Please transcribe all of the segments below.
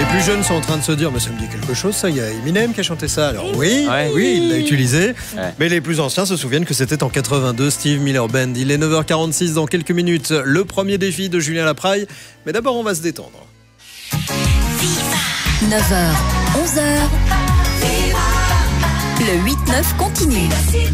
plus jeunes sont en train de se dire, mais ça me dit quelque chose, ça, il y a Eminem qui a chanté ça. Alors oui, il l'a utilisé. Ouais. Mais les plus anciens se souviennent que c'était en 82, Steve Miller Band. Il est 9h46 dans quelques minutes. Le premier défi de Julien Lapraille. Mais d'abord, on va se détendre. 9h, 11h. Le 8-9 continue.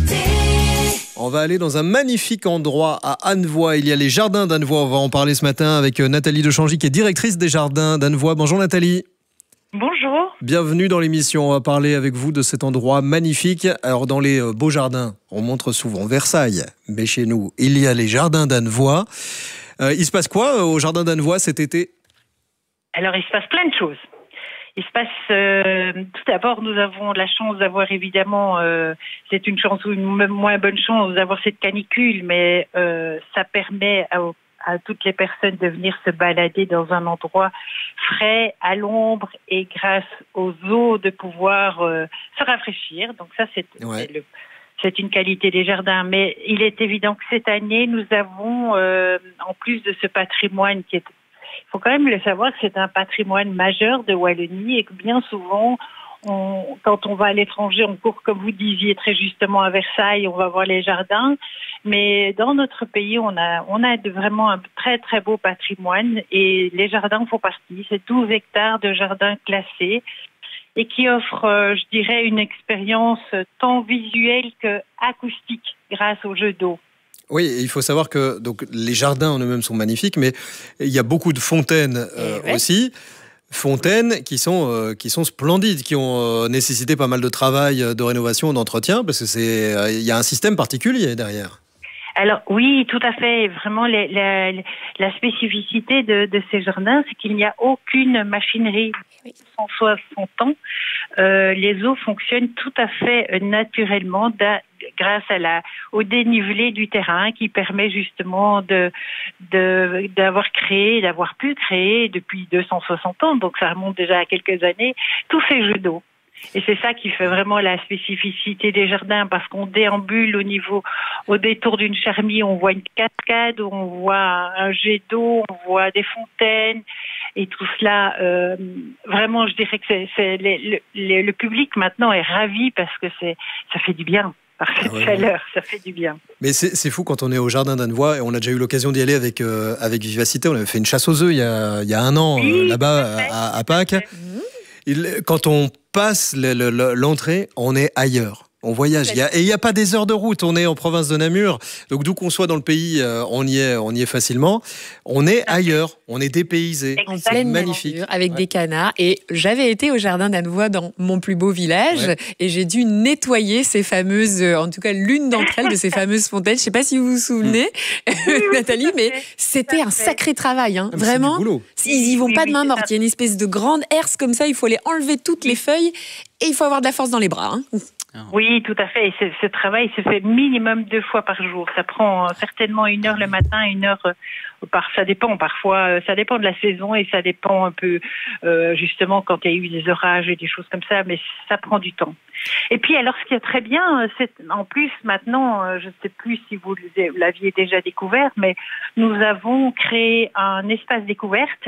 On va aller dans un magnifique endroit à Annevoie. Il y a les jardins d'Annevoie. On va en parler ce matin avec Nathalie Dechangy, qui est directrice des jardins d'Annevoie. Bonjour Nathalie. Bonjour. Bienvenue dans l'émission. On va parler avec vous de cet endroit magnifique. Alors, dans les beaux jardins, on montre souvent Versailles. Mais chez nous, il y a les jardins d'Annevoie. Il se passe quoi au jardin d'Annevoie cet été ? Alors, il se passe plein de choses. Il se passe, tout d'abord, nous avons la chance d'avoir évidemment, c'est une chance ou une moins bonne chance d'avoir cette canicule, mais ça permet à toutes les personnes de venir se balader dans un endroit frais, à l'ombre, et grâce aux eaux de pouvoir se rafraîchir. Donc ça, c'est une qualité des jardins. Mais il est évident que cette année, nous avons, en plus de ce patrimoine qui est... Il faut quand même le savoir que c'est un patrimoine majeur de Wallonie et que bien souvent, quand on va à l'étranger, on court, comme vous disiez très justement, à Versailles, on va voir les jardins. Mais dans notre pays, on a vraiment un très très beau patrimoine et les jardins font partie. C'est 12 hectares de jardins classés et qui offrent, je dirais, une expérience tant visuelle que acoustique grâce au jeu d'eau. Oui, il faut savoir que donc, les jardins en eux-mêmes sont magnifiques, mais il y a beaucoup de fontaines aussi. Fontaines qui sont splendides, qui ont nécessité pas mal de travail, de rénovation, d'entretien, parce que il y a un système particulier derrière. Alors oui, tout à fait. Vraiment, la spécificité de ces jardins, c'est qu'il n'y a aucune machinerie. 160 ans, les eaux fonctionnent tout à fait naturellement grâce au dénivelé du terrain qui permet justement d'avoir pu créer depuis 260 ans, donc ça remonte déjà à quelques années, tous ces jeux d'eau. Et c'est ça qui fait vraiment la spécificité des jardins, parce qu'on déambule au détour d'une charmille, on voit une cascade, on voit un jet d'eau, on voit des fontaines, et tout cela, vraiment, je dirais que le public maintenant est ravi parce que ça fait du bien. Par cette chaleur, ça fait du bien. Mais c'est fou quand on est au jardin d'Annevoie, et on a déjà eu l'occasion d'y aller avec Vivacité. On avait fait une chasse aux œufs il y a un an, là-bas à Pâques. Quand on passe l'entrée, on est ailleurs. On voyage. Il n'y a pas des heures de route. On est en province de Namur. Donc, d'où qu'on soit dans le pays, on y est facilement. On est ailleurs. On est dépaysé. C'est magnifique. Avec des canards. Et j'avais été au jardin d'Annevoie dans mon plus beau village. Et j'ai dû nettoyer ces fameuses, en tout cas, l'une d'entre elles, de ces fameuses fontaines. Je ne sais pas si vous vous souvenez, Nathalie, mais c'était un sacré travail. Hein. Vraiment. Ils y vont pas de main morte. Il y a une espèce de grande herse comme ça. Il faut les enlever toutes les feuilles. Et il faut avoir de la force dans les bras. Hein. Oui, tout à fait. Et ce travail se fait minimum 2 fois par jour. Ça prend certainement 1 heure le matin, 1 heure ça dépend parfois, ça dépend de la saison et ça dépend un peu justement quand il y a eu des orages et des choses comme ça, mais ça prend du temps. Et puis alors ce qui est très bien, c'est en plus maintenant, je ne sais plus si vous l'aviez déjà découvert, mais nous avons créé un espace découverte